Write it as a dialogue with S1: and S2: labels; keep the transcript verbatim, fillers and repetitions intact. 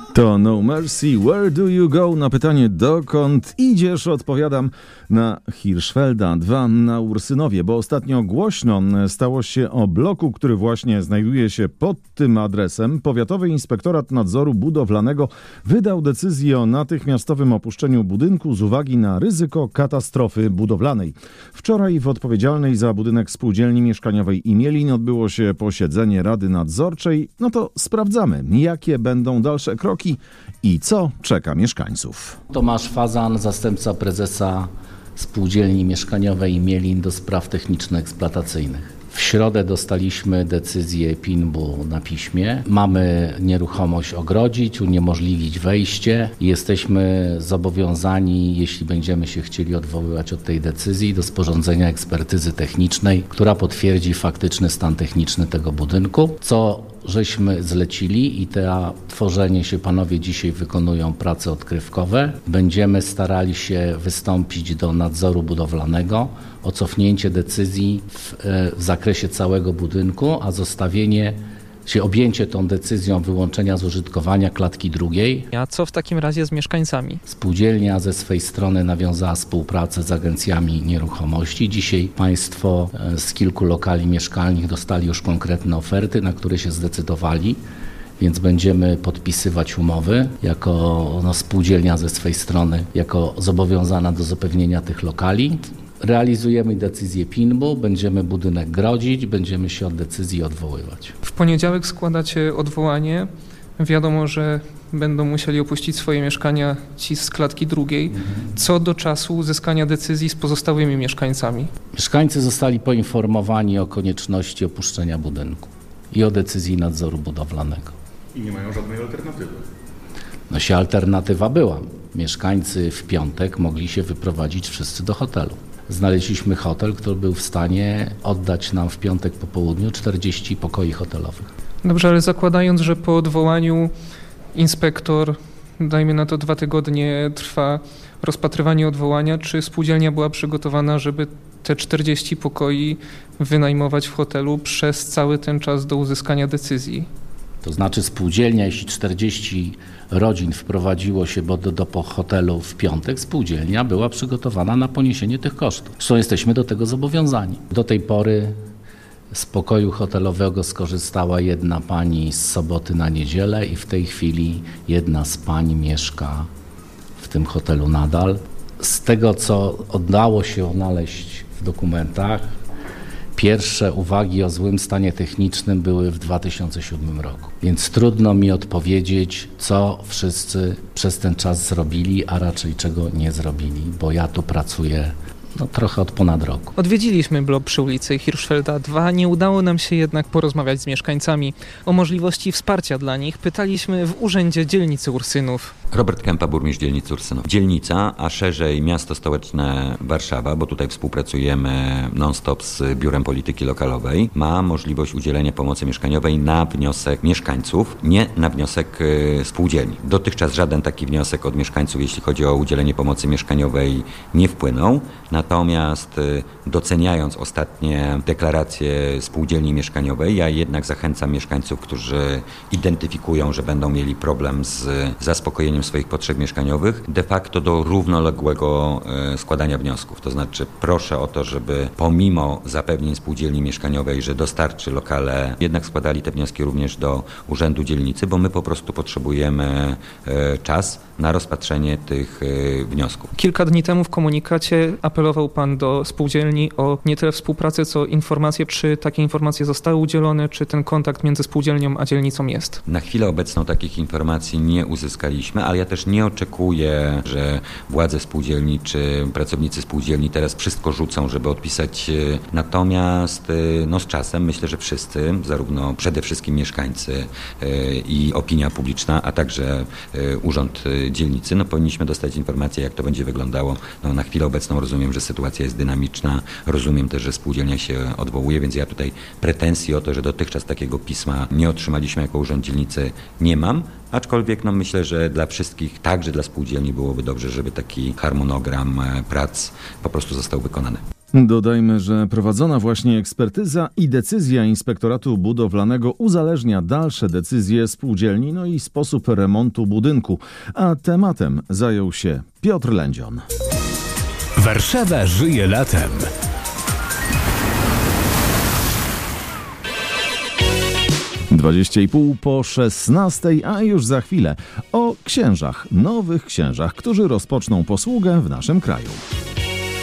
S1: To No Mercy, Where Do You Go? Na pytanie dokąd idziesz odpowiadam na Hirschfelda dwa na Ursynowie, bo ostatnio głośno stało się o bloku, który właśnie znajduje się pod tym adresem. Powiatowy Inspektorat Nadzoru Budowlanego wydał decyzję o natychmiastowym opuszczeniu budynku z uwagi na ryzyko katastrofy budowlanej. Wczoraj w odpowiedzialnej za budynek spółdzielni mieszkaniowej Imielin odbyło się posiedzenie Rady Nadzorczej. No to sprawdzamy, jakie będą dalsze kroki i co czeka mieszkańców.
S2: Tomasz Fazan, zastępca prezesa Spółdzielni Mieszkaniowej Imielin do spraw techniczno-eksploatacyjnych. W środę dostaliśmy decyzję P I N B-u na piśmie. Mamy nieruchomość ogrodzić, uniemożliwić wejście. Jesteśmy zobowiązani, jeśli będziemy się chcieli odwoływać od tej decyzji, do sporządzenia ekspertyzy technicznej, która potwierdzi faktyczny stan techniczny tego budynku, co żeśmy zlecili i to tworzenie się panowie dzisiaj wykonują prace odkrywkowe. Będziemy starali się wystąpić do nadzoru budowlanego o cofnięcie decyzji w, w zakresie całego budynku, a zostawienie, czy objęcie tą decyzją wyłączenia z użytkowania klatki drugiej.
S3: A co w takim razie z mieszkańcami?
S2: Spółdzielnia ze swej strony nawiązała współpracę z agencjami nieruchomości. Dzisiaj państwo z kilku lokali mieszkalnych dostali już konkretne oferty, na które się zdecydowali. Więc będziemy podpisywać umowy jako no, spółdzielnia ze swej strony, jako zobowiązana do zapewnienia tych lokali. Realizujemy decyzję P I N B-u, będziemy budynek grodzić, będziemy się od decyzji odwoływać.
S3: W poniedziałek składacie odwołanie. Wiadomo, że będą musieli opuścić swoje mieszkania ci z klatki drugiej. Mhm. Co do czasu uzyskania decyzji z pozostałymi mieszkańcami?
S2: Mieszkańcy zostali poinformowani o konieczności opuszczenia budynku i o decyzji nadzoru budowlanego.
S4: I nie mają żadnej alternatywy?
S2: No się alternatywa była. Mieszkańcy w piątek mogli się wyprowadzić wszyscy do hotelu. Znaleźliśmy hotel, który był w stanie oddać nam w piątek po południu czterdzieści pokoi hotelowych.
S3: Dobrze, ale zakładając, że po odwołaniu inspektor, dajmy na to dwa tygodnie, trwa rozpatrywanie odwołania, czy spółdzielnia była przygotowana, żeby te czterdzieści pokoi wynajmować w hotelu przez cały ten czas do uzyskania decyzji?
S2: To znaczy spółdzielnia, jeśli czterdzieści rodzin wprowadziło się do, do hotelu w piątek, spółdzielnia była przygotowana na poniesienie tych kosztów. Zresztą jesteśmy do tego zobowiązani. Do tej pory z pokoju hotelowego skorzystała jedna pani z soboty na niedzielę i w tej chwili jedna z pań mieszka w tym hotelu nadal. Z tego, co udało się odnaleźć w dokumentach, pierwsze uwagi o złym stanie technicznym były w dwa tysiące siódmym roku, więc trudno mi odpowiedzieć, co wszyscy przez ten czas zrobili, a raczej czego nie zrobili, bo ja tu pracuję no, trochę od ponad roku.
S3: Odwiedziliśmy blok przy ulicy Hirschfelda dwa. Nie udało nam się jednak porozmawiać z mieszkańcami o możliwości wsparcia dla nich. Pytaliśmy w Urzędzie Dzielnicy Ursynów.
S5: Robert Kępa, burmistrz dzielnicy Ursynów. Dzielnica, a szerzej miasto stołeczne Warszawa, bo tutaj współpracujemy non-stop z Biurem Polityki Lokalowej, ma możliwość udzielenia pomocy mieszkaniowej na wniosek mieszkańców, nie na wniosek spółdzielni. Dotychczas żaden taki wniosek od mieszkańców, jeśli chodzi o udzielenie pomocy mieszkaniowej, nie wpłynął. Natomiast doceniając ostatnie deklaracje spółdzielni mieszkaniowej, ja jednak zachęcam mieszkańców, którzy identyfikują, że będą mieli problem z zaspokojeniem swoich potrzeb mieszkaniowych, de facto do równoległego składania wniosków. To znaczy proszę o to, żeby pomimo zapewnień spółdzielni mieszkaniowej, że dostarczy lokale, jednak składali te wnioski również do Urzędu Dzielnicy, bo my po prostu potrzebujemy czas na rozpatrzenie tych wniosków.
S3: Kilka dni temu w komunikacie apelował Pan do spółdzielni o nie tyle współpracę, co informacje, czy takie informacje zostały udzielone, czy ten kontakt między spółdzielnią a dzielnicą jest?
S5: Na chwilę obecną takich informacji nie uzyskaliśmy, ale ja też nie oczekuję, że władze spółdzielni czy pracownicy spółdzielni teraz wszystko rzucą, żeby odpisać. Natomiast no, z czasem myślę, że wszyscy, zarówno przede wszystkim mieszkańcy i opinia publiczna, a także Urząd Dzielnicy, no, powinniśmy dostać informację, jak to będzie wyglądało. No, na chwilę obecną rozumiem, że sytuacja jest dynamiczna, rozumiem też, że spółdzielnia się odwołuje, więc ja tutaj pretensji o to, że dotychczas takiego pisma nie otrzymaliśmy jako Urząd Dzielnicy, nie mam. Aczkolwiek no, myślę, że dla wszystkich, także dla spółdzielni byłoby dobrze, żeby taki harmonogram prac po prostu został wykonany.
S1: Dodajmy, że prowadzona właśnie ekspertyza i decyzja Inspektoratu Budowlanego uzależnia dalsze decyzje spółdzielni, no i sposób remontu budynku. A tematem zajął się Piotr Lędzion.
S6: Warszawa żyje latem.
S1: Dwadzieścia i pół po szesnastej, a już za chwilę o księżach, nowych księżach, którzy rozpoczną posługę w naszym kraju.